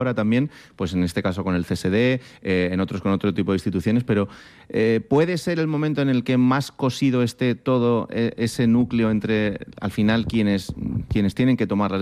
ahora también, pues en este caso con el CSD, en otros con otro tipo de instituciones, pero ¿puede ser el momento en el que más cosido esté todo ese núcleo entre, al final, quienes tienen que tomar las